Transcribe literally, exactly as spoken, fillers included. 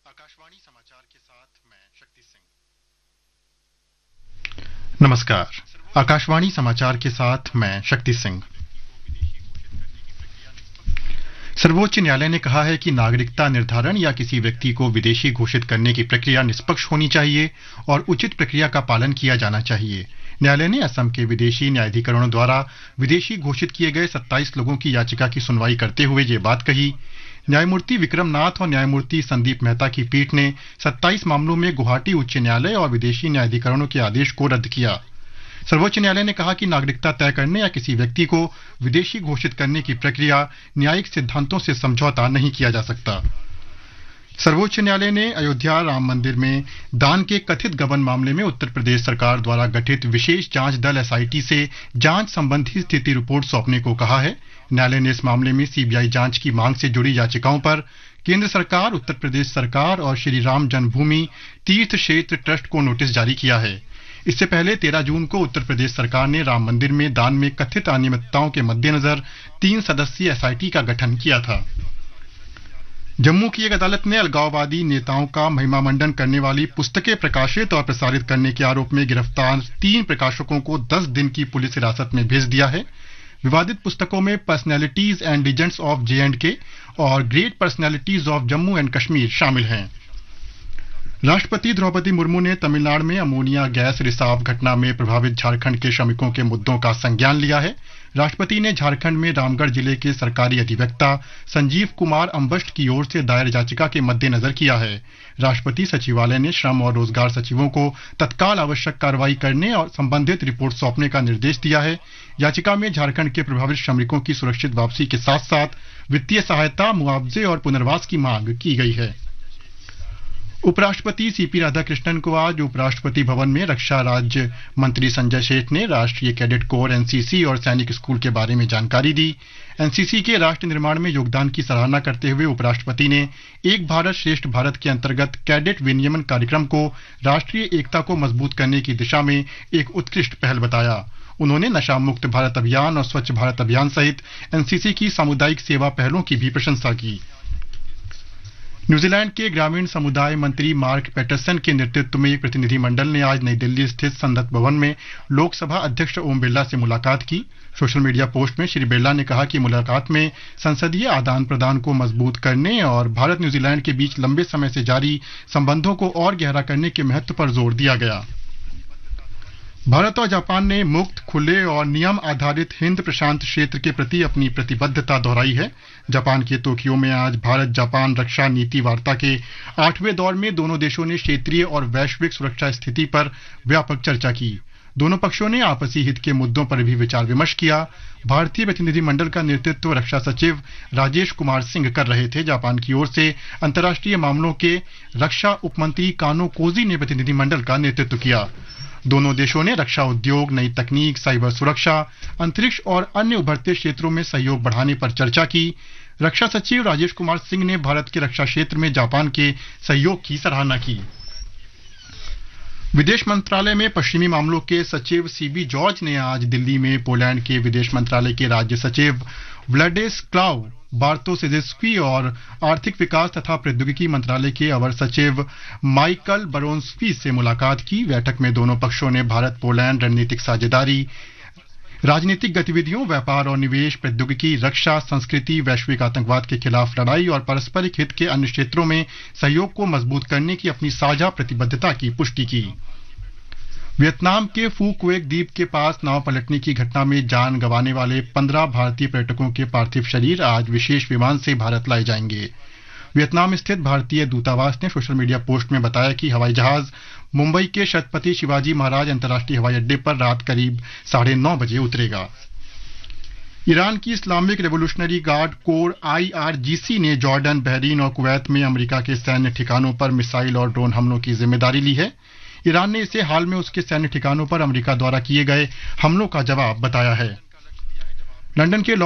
आकाशवाणी समाचार के साथ मैं शक्ति सिंह। नमस्कार। आकाशवाणी समाचार के साथ मैं शक्ति सिंह। सर्वोच्च न्यायालय ने कहा है कि नागरिकता निर्धारण या किसी व्यक्ति को विदेशी घोषित करने की प्रक्रिया निष्पक्ष होनी चाहिए और उचित प्रक्रिया का पालन किया जाना चाहिए। न्यायालय ने असम के विदेशी न्यायाधिकरणों द्वारा विदेशी घोषित किए गए सत्ताईस लोगों की याचिका की सुनवाई करते हुए ये बात कही। न्यायमूर्ति विक्रम नाथ और न्यायमूर्ति संदीप मेहता की पीठ ने सत्ताईस मामलों में गुवाहाटी उच्च न्यायालय और विदेशी न्यायाधिकरणों के आदेश को रद्द किया। सर्वोच्च न्यायालय ने कहा कि नागरिकता तय करने या किसी व्यक्ति को विदेशी घोषित करने की प्रक्रिया न्यायिक सिद्धांतों से समझौता नहीं किया जा सकता। सर्वोच्च न्यायालय ने अयोध्या राम मंदिर में दान के कथित गबन मामले में उत्तर प्रदेश सरकार द्वारा गठित विशेष जांच दल एसआईटी से जांच संबंधी स्थिति रिपोर्ट सौंपने को कहा है। न्यायालय ने इस मामले में सीबीआई जांच की मांग से जुड़ी याचिकाओं पर केंद्र सरकार, उत्तर प्रदेश सरकार और श्री राम जन्मभूमि तीर्थ क्षेत्र ट्रस्ट को नोटिस जारी किया है। इससे पहले तेरह जून को उत्तर प्रदेश सरकार ने राम मंदिर में दान में कथित अनियमितताओं के मद्देनजर तीन सदस्यीय एसआईटी का गठन किया था। जम्मू की एक अदालत ने अलगाववादी नेताओं का महिमामंडन करने वाली पुस्तकें प्रकाशित और प्रसारित करने के आरोप में गिरफ्तार तीन प्रकाशकों को दस दिन की पुलिस हिरासत में भेज दिया है। विवादित पुस्तकों में personalities and legends of J and के और great personalities of Jammu and Kashmir शामिल हैं। राष्ट्रपति द्रौपदी मुर्मू ने तमिलनाडु में अमोनिया गैस रिसाव घटना में प्रभावित झारखंड के श्रमिकों के मुद्दों का संज्ञान लिया है। राष्ट्रपति ने झारखंड में रामगढ़ जिले के सरकारी अधिवक्ता संजीव कुमार अम्बष्ट की ओर से दायर याचिका के मद्देनजर किया है। राष्ट्रपति सचिवालय ने श्रम और रोजगार सचिवों को तत्काल आवश्यक कार्रवाई करने और संबंधित रिपोर्ट सौंपने का निर्देश दिया है। याचिका में झारखंड के प्रभावित श्रमिकों की सुरक्षित वापसी के साथ साथ वित्तीय सहायता, मुआवजे और पुनर्वास की मांग की गई है। उपराष्ट्रपति सीपी राधाकृष्णन को आज उपराष्ट्रपति भवन में रक्षा राज्य मंत्री संजय सेठ ने राष्ट्रीय कैडेट कोर एनसीसी और सैनिक स्कूल के बारे में जानकारी दी। एनसीसी के राष्ट्र निर्माण में योगदान की सराहना करते हुए उपराष्ट्रपति ने एक भारत श्रेष्ठ भारत के अंतर्गत कैडेट विनियमन कार्यक्रम को राष्ट्रीय एकता को मजबूत करने की दिशा में एक उत्कृष्ट पहल बताया। उन्होंने नशा मुक्त भारत अभियान और स्वच्छ भारत अभियान सहित एनसीसी की सामुदायिक सेवा पहलों की भी प्रशंसा की। न्यूजीलैंड के ग्रामीण समुदाय मंत्री मार्क पैटरसन के नेतृत्व में एक प्रतिनिधिमंडल ने आज नई दिल्ली स्थित संसद भवन में लोकसभा अध्यक्ष ओम बिरला से मुलाकात की। सोशल मीडिया पोस्ट में श्री बिरला ने कहा कि मुलाकात में संसदीय आदान प्रदान को मजबूत करने और भारत न्यूजीलैंड के बीच लंबे समय से जारी संबंधों को और गहरा करने के महत्व पर जोर दिया गया। भारत और जापान ने मुक्त, खुले और नियम आधारित हिंद प्रशांत क्षेत्र के प्रति अपनी प्रतिबद्धता दोहराई है। जापान के तोक्यो में आज भारत जापान रक्षा नीति वार्ता के आठवें दौर में दोनों देशों ने क्षेत्रीय और वैश्विक सुरक्षा स्थिति पर व्यापक चर्चा की। दोनों पक्षों ने आपसी हित के मुद्दों पर भी विचार विमर्श किया। भारतीय प्रतिनिधिमंडल का नेतृत्व रक्षा सचिव राजेश कुमार सिंह कर रहे थे। जापान की ओर से अंतर्राष्ट्रीय मामलों के रक्षा उपमंत्री कानो कोजी ने प्रतिनिधिमंडल का नेतृत्व किया। दोनों देशों ने रक्षा उद्योग, नई तकनीक, साइबर सुरक्षा, अंतरिक्ष और अन्य उभरते क्षेत्रों में सहयोग बढ़ाने पर चर्चा की। रक्षा सचिव राजेश कुमार सिंह ने भारत के रक्षा क्षेत्र में जापान के सहयोग की सराहना की। विदेश मंत्रालय में पश्चिमी मामलों के सचिव सीबी जॉर्ज ने आज दिल्ली में पोलैंड के विदेश मंत्रालय के राज्य सचिव व्लाडिस्लाव बार्तोसेजेस्की और आर्थिक विकास तथा प्रौद्योगिकी मंत्रालय के अवर सचिव माइकल बरोन्स्की से मुलाकात की। बैठक में दोनों पक्षों ने भारत पोलैंड रणनीतिक साझेदारी, राजनीतिक गतिविधियों, व्यापार और निवेश, प्रौद्योगिकी, रक्षा, संस्कृति, वैश्विक आतंकवाद के खिलाफ लड़ाई और पारस्परिक हित के अन्य क्षेत्रों में सहयोग को मजबूत करने की अपनी साझा प्रतिबद्धता की पुष्टि की। वियतनाम के फू क्वेक द्वीप के पास नाव पलटने की घटना में जान गंवाने वाले पंद्रह भारतीय पर्यटकों के पार्थिव शरीर आज विशेष विमान से भारत लाए जाएंगे। वियतनाम स्थित भारतीय दूतावास ने सोशल मीडिया पोस्ट में बताया कि हवाई जहाज मुंबई के छत्रपति शिवाजी महाराज अंतर्राष्ट्रीय हवाई अड्डे पर रात करीब साढ़े नौ बजे उतरेगा। ईरान की Islamic revolutionary guard core IRGC ने जॉर्डन, बहरीन और कुवैत में अमेरिका के सैन्य ठिकानों पर मिसाइल और ड्रोन हमलों की जिम्मेदारी ली है। ईरान ने इसे हाल में उसके सैन्य ठिकानों पर अमेरिका द्वारा किए गए हमलों का जवाब बताया है। लंदन के